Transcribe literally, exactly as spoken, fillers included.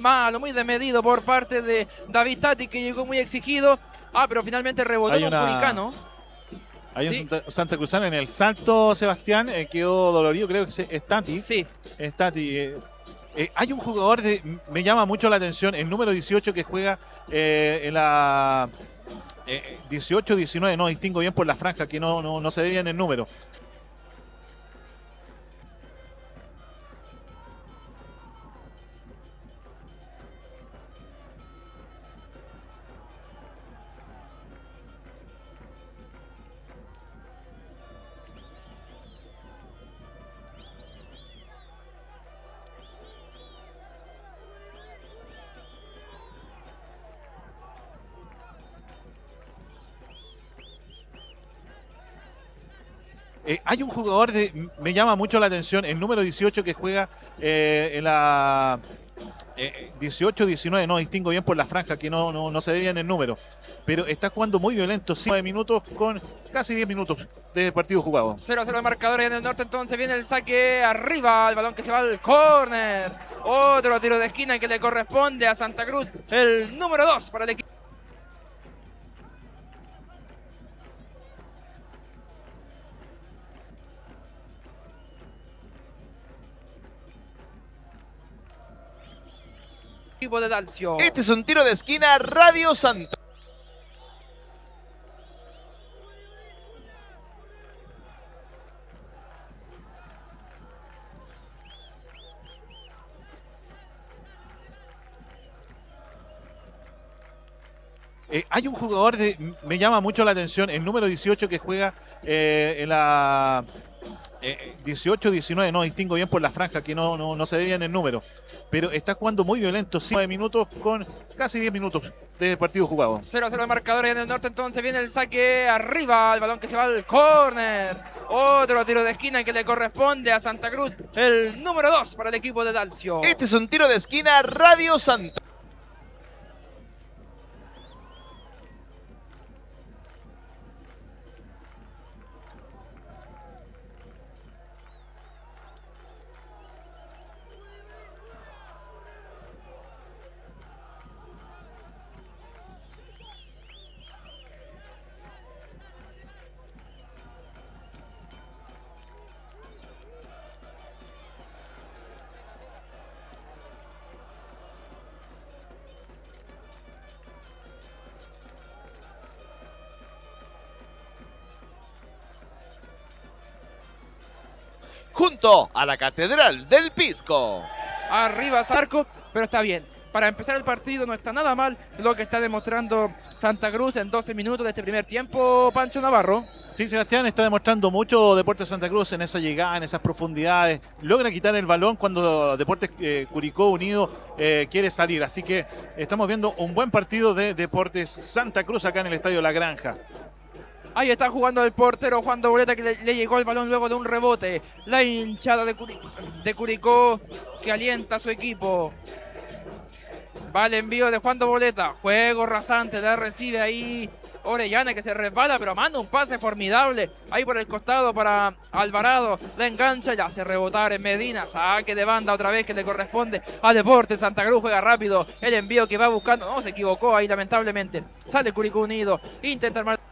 malo, muy desmedido por parte de David Tati, que llegó muy exigido. Ah, pero finalmente rebotó Hay con una... Curicano. Hay Sí. un Santa, Santa Cruzano en el salto, Sebastián, eh, quedó dolorido, creo que es Tati. Sí. Es Tati. Eh, eh, hay un jugador, de, me llama mucho la atención, el número dieciocho que juega eh, en la eh, dieciocho diecinueve, no distingo bien por la franja, que no, no, no se ve bien el número. Eh, hay un jugador, de, me llama mucho la atención, el número dieciocho que juega eh, en la eh, dieciocho diecinueve, no distingo bien por la franja, que no, no, no se ve bien el número. Pero está jugando muy violento, cinco minutos con casi diez minutos de partido jugado. cero a cero el marcador en el norte, entonces viene el saque arriba, el balón que se va al córner. Otro tiro de esquina que le corresponde a Santa Cruz, el número dos para el equipo. Equipo de Dalcio. Este es un tiro de esquina Radio Santo. Eh, hay un jugador, de, me llama mucho la atención, el número dieciocho que juega eh, en la eh, dieciocho diecinueve, no distingo bien por la franja, que no, no, no se ve bien el número. Pero está jugando muy violento, cinco minutos con casi diez minutos de partido jugado. cero a cero el marcador en el norte, entonces viene el saque arriba, el balón que se va al córner. Otro tiro de esquina que le corresponde a Santa Cruz, el número dos para el equipo de Dalcio. Este es un tiro de esquina Radio Santo. Junto a la Catedral del Pisco. Arriba Zarco, pero está bien. Para empezar el partido no está nada mal lo que está demostrando Santa Cruz en doce minutos de este primer tiempo, Pancho Navarro. Sí, Sebastián, está demostrando mucho Deportes Santa Cruz en esa llegada, en esas profundidades. Logra quitar el balón cuando Deportes eh, Curicó Unido eh, quiere salir. Así que estamos viendo un buen partido de Deportes Santa Cruz acá en el Estadio La Granja. Ahí está jugando el portero Juan Doboleta, que le, le llegó el balón luego de un rebote. La hinchada de, Curi, de Curicó que alienta a su equipo. Va el envío de Juan Doboleta. Juego rasante, la recibe ahí Orellana, que se resbala, pero manda un pase formidable. Ahí por el costado para Alvarado. La engancha, ya hace rebotar en Medina. Saque de banda otra vez que le corresponde a Deportes Santa Cruz. Juega rápido. El envío que va buscando. No, se equivocó ahí lamentablemente. Sale Curicó Unido. Intenta armar